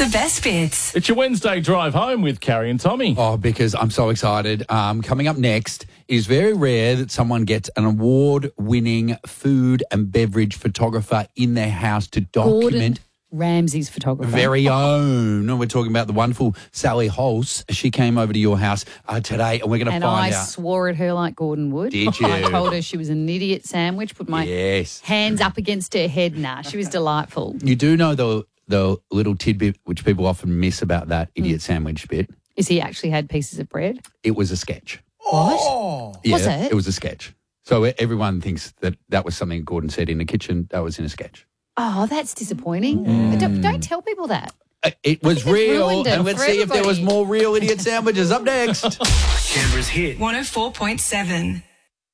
The best bits. It's your Wednesday drive home with Carrie and Tommy. Oh, because I'm so excited. Coming up next, it is very rare that someone gets an award-winning food and beverage photographer in their house to document Gordon Ramsay's photographer. very own. And we're talking about the wonderful Sally Holz. She came over to your house today, and we're going to And find I out. swore at her like Gordon would. Did you? I told her she was an idiot sandwich, put my hands up against her head. Nah, she was delightful. You do know the little tidbit which people often miss about that idiot sandwich bit. Is he actually had pieces of bread? It was a sketch. What? Yeah, Was it? It was a sketch. So everyone thinks that was something Gordon said in the kitchen. That was in a sketch. Oh, that's disappointing. But don't tell people that. It was think it's real, ruined it and let's for see if there was everybody. more real idiot sandwiches up next. Canberra's hit. 104.7.